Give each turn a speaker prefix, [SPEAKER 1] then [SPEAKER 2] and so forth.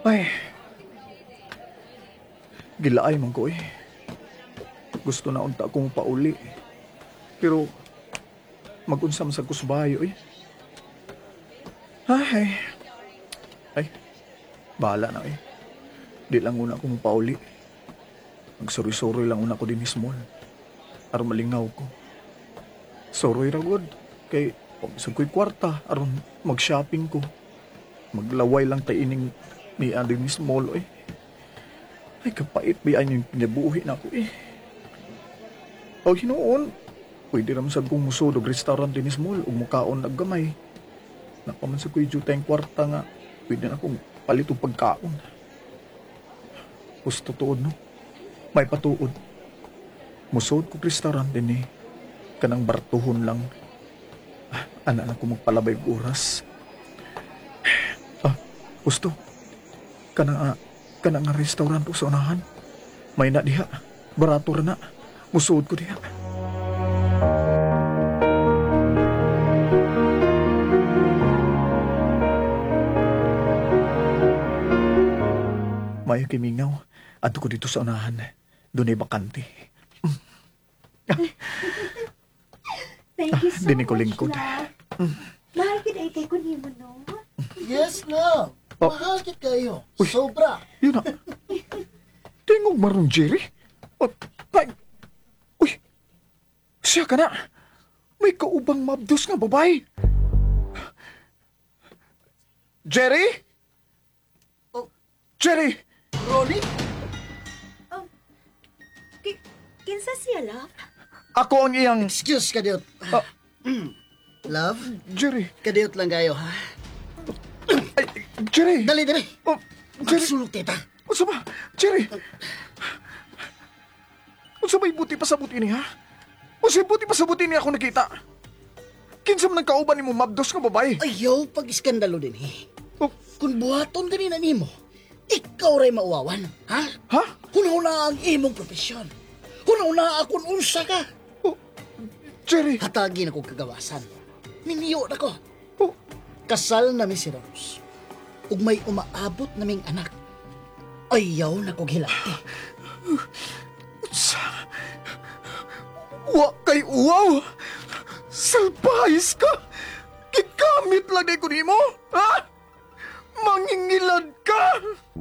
[SPEAKER 1] Ay, gilaay man ko eh. Gusto na unta akong pauli. Pero, mag-unsam sa kusbayo eh. Ay, ay, bahala na eh. Di lang una akong pauli. Magsuri-suri lang una ko din small. Aron malingaw ko. Soroy ragod. Kay, pag ko'y kwarta, aron mag-shopping ko. Maglaway lang tayo ining ni Andy ni Small eh. Ay, kapait ba yan yung pinabuhi na ako eh. O hinoon, pwede naman sa kong musod og restaurant ni Small o mukaon naggamay. Napaman sa ko'y juta yung kwarta nga, pwede na akong palitong pagkaon. Gusto tuod no? May patuod. Musod ko restaurant din eh. Kanang bartuhon lang. Ana na ko magpalabay og oras. Gusto. Kanang nga restaurant o sa unahan. May na diha. Barato ra na. Musud ko diha. Mayo kimingaw. Adto ko dito sa unahan. Doon ay bakante.
[SPEAKER 2] Thank you so
[SPEAKER 1] Dini ko
[SPEAKER 2] much,
[SPEAKER 1] lingkod.
[SPEAKER 2] love. Mahal kita ikay ko ni mo, no?
[SPEAKER 3] Yes, love.
[SPEAKER 1] Oh.
[SPEAKER 3] Mahal kit kayo.
[SPEAKER 1] Uy.
[SPEAKER 3] Sobra.
[SPEAKER 1] Yun na. Tingog maron, Jerry. Ay. Uy. Siya ka na. May kaubang mabdos nga babae. Jerry?
[SPEAKER 3] Oh.
[SPEAKER 1] Jerry!
[SPEAKER 3] Ronnie?
[SPEAKER 2] Kinsa siya, love?
[SPEAKER 1] Ako ang iyang...
[SPEAKER 3] Excuse, kadiot.
[SPEAKER 1] Ah.
[SPEAKER 3] Love,
[SPEAKER 1] Jerry.
[SPEAKER 3] kadiot lang kayo, ha?
[SPEAKER 1] Ay, Jerry.
[SPEAKER 3] Dali, dali.
[SPEAKER 1] Oh, Jerry.
[SPEAKER 3] Magsulog, tita.
[SPEAKER 1] Unsa ba? Jerry. Unsa may buti pa sa buti ni, ha? Unsa buti pa sa buti ni ako nakita? Kinsa man nagkauban ni mo mabdos nga babae?
[SPEAKER 3] Ayaw, pag-iskandalo din, eh.
[SPEAKER 1] Oh,
[SPEAKER 3] Kung buhaton ganina nimo, ikaw ray mauwawan, ha?
[SPEAKER 1] ha?
[SPEAKER 3] Huna-huna ang imong profesyon. Huna-huna akong unsa ka.
[SPEAKER 1] Oh, Jerry.
[SPEAKER 3] Hatagi na kong kagawasan. Niniyo na ko.
[SPEAKER 1] Oh,
[SPEAKER 3] Kasal na mi si Rose. Ug may umaabot naming anak. Ayaw na kong hilati.
[SPEAKER 1] sa... Wa kay uwaw! Salpahis ka! Gikamit lang na ko nimo, ha? Mangingilad ka!